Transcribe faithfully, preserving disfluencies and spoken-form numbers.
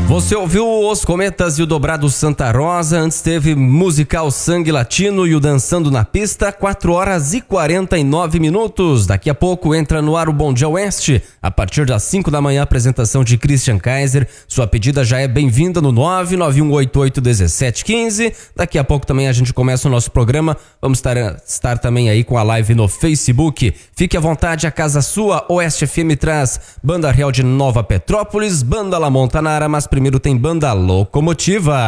Você ouviu Os Cometas e o Dobrado Santa Rosa, antes teve musical Sangue Latino e o Dançando na Pista, quatro horas e quarenta e nove minutos. Daqui a pouco entra no ar o Bom Dia Oeste, a partir das cinco da manhã, apresentação de Christian Kaiser. Sua pedida já é bem-vinda no nove nove um oito oito um sete um cinco. Daqui a pouco também a gente começa o nosso programa, vamos estar, estar também aí com a live no Facebook. Fique à vontade, a casa sua. Oeste F M traz Banda Real de Nova Petrópolis, Banda La Montanara, mas primeiro tem Banda Locomotiva.